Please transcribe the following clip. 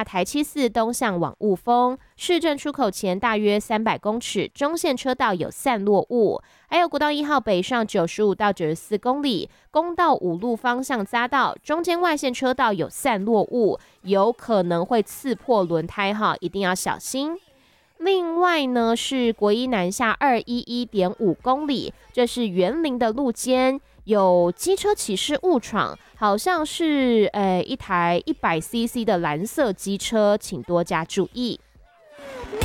下台74东向往雾峰，市政出口前大约300公尺，中线车道有散落雾。还有国道1号北上95到94公里，公道5路方向匝道中间外线车道有散落雾，有可能会刺破轮胎哈，一定要小心。另外呢，是国一南下211.5公里，这是园林的路肩，有机车骑士误闯，好像是一台100cc 的蓝色机车，请多加注意。